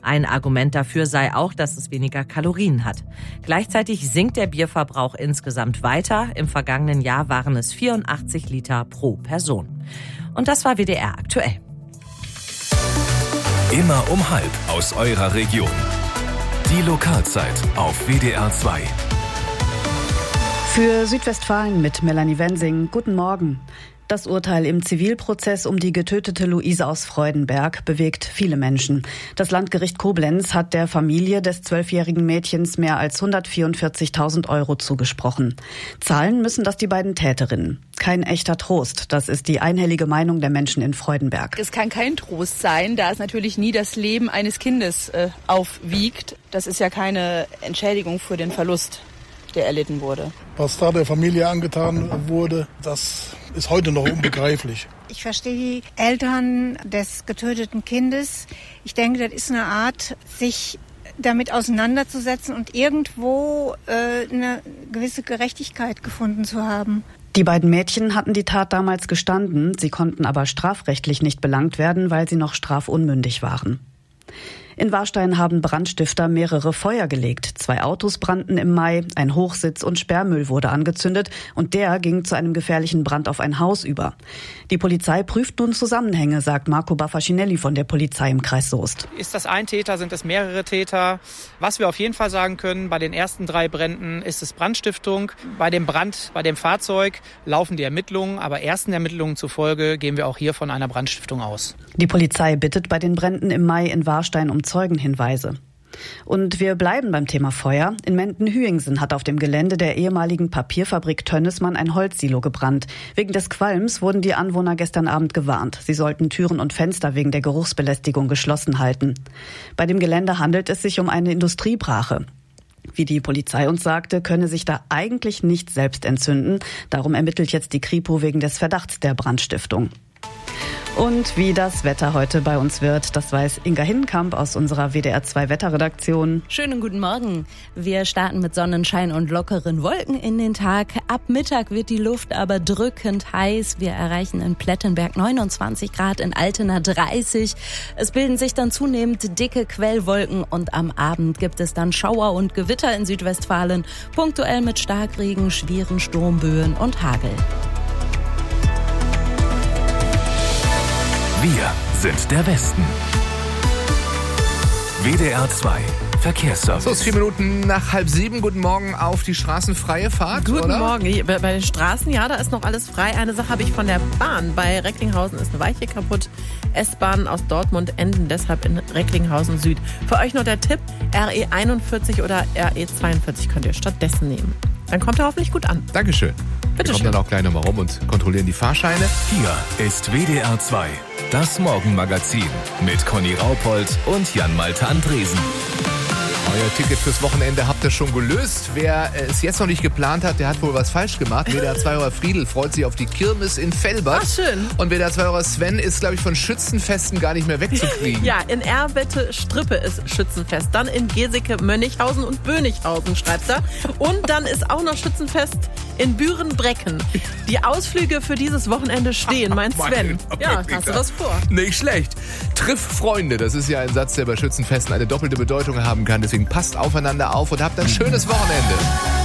Ein Argument dafür sei auch, dass es weniger Kalorien hat. Gleichzeitig sinkt der Bierverbrauch insgesamt weiter. Im vergangenen Jahr waren es 84 Liter pro Person. Und das war WDR aktuell. Immer um 12 aus eurer Region. Die Lokalzeit auf WDR 2. Für Südwestfalen mit Melanie Wensing. Guten Morgen. Das Urteil im Zivilprozess um die getötete Luise aus Freudenberg bewegt viele Menschen. Das Landgericht Koblenz hat der Familie des 12-jährigen Mädchens mehr als 144.000 € zugesprochen. Zahlen müssen das die beiden Täterinnen. Kein echter Trost, das ist die einhellige Meinung der Menschen in Freudenberg. Es kann kein Trost sein, da es natürlich nie das Leben eines Kindes aufwiegt. Das ist ja keine Entschädigung für den Verlust, der erlitten wurde. Was da der Familie angetan wurde, das ist heute noch unbegreiflich. Ich verstehe die Eltern des getöteten Kindes. Ich denke, das ist eine Art, sich damit auseinanderzusetzen und irgendwo eine gewisse Gerechtigkeit gefunden zu haben. Die beiden Mädchen hatten die Tat damals gestanden. Sie konnten aber strafrechtlich nicht belangt werden, weil sie noch strafunmündig waren. In Warstein haben Brandstifter mehrere Feuer gelegt. 2 Autos brannten im Mai, ein Hochsitz und Sperrmüll wurde angezündet und der ging zu einem gefährlichen Brand auf ein Haus über. Die Polizei prüft nun Zusammenhänge, sagt Marco Baffacinelli von der Polizei im Kreis Soest. Ist das ein Täter, sind es mehrere Täter? Was wir auf jeden Fall sagen können, bei den ersten 3 Bränden ist es Brandstiftung. Bei dem Brand, bei dem Fahrzeug laufen die Ermittlungen, aber ersten Ermittlungen zufolge gehen wir auch hier von einer Brandstiftung aus. Die Polizei bittet bei den Bränden im Mai in Warstein um Zeugenhinweise. Und wir bleiben beim Thema Feuer. In Menden-Hüingsen hat auf dem Gelände der ehemaligen Papierfabrik Tönnesmann ein Holzsilo gebrannt. Wegen des Qualms wurden die Anwohner gestern Abend gewarnt. Sie sollten Türen und Fenster wegen der Geruchsbelästigung geschlossen halten. Bei dem Gelände handelt es sich um eine Industriebrache. Wie die Polizei uns sagte, könne sich da eigentlich nicht selbst entzünden. Darum ermittelt jetzt die Kripo wegen des Verdachts der Brandstiftung. Und wie das Wetter heute bei uns wird, das weiß Inga Hinnenkamp aus unserer WDR 2 Wetterredaktion. Schönen guten Morgen. Wir starten mit Sonnenschein und lockeren Wolken in den Tag. Ab Mittag wird die Luft aber drückend heiß. Wir erreichen in Plettenberg 29 Grad, in Altena 30. Es bilden sich dann zunehmend dicke Quellwolken und am Abend gibt es dann Schauer und Gewitter in Südwestfalen, punktuell mit Starkregen, schweren Sturmböen und Hagel. Wir sind der Westen. WDR 2 Verkehrsservice. So, es ist 4 Minuten nach 6:30. Guten Morgen auf die straßenfreie Fahrt, Guten oder? Morgen. Bei den Straßen, ja, da ist noch alles frei. Eine Sache habe ich von der Bahn. Bei Recklinghausen ist eine Weiche kaputt. S-Bahnen aus Dortmund enden deshalb in Recklinghausen Süd. Für euch noch der Tipp, RE 41 oder RE 42 könnt ihr stattdessen nehmen. Dann kommt er hoffentlich gut an. Dankeschön. Bitte Wir kommen dann auch gleich nochmal rum und kontrollieren die Fahrscheine. Hier ist WDR 2, das Morgenmagazin mit Conny Raupold und Jan-Malte Andresen. Euer Ticket fürs Wochenende habt ihr schon gelöst. Wer es jetzt noch nicht geplant hat, der hat wohl was falsch gemacht. WDR 2 Friedel freut sich auf die Kirmes in Velbert. Ach, schön. Und WDR 2 Sven ist, glaube ich, von Schützenfesten gar nicht mehr wegzukriegen. Ja, in Erbette-Strippe ist Schützenfest. Dann in Geseke, Mönnichhausen und Bönichhausen, schreibt er. Und dann ist auch noch Schützenfest in Büren-Brecken. Die Ausflüge für dieses Wochenende stehen, meint Sven. Ja, hast du was vor? Nicht schlecht. Triff Freunde, das ist ja ein Satz, der bei Schützenfesten eine doppelte Bedeutung haben kann. Deswegen passt aufeinander auf und habt ein schönes Wochenende.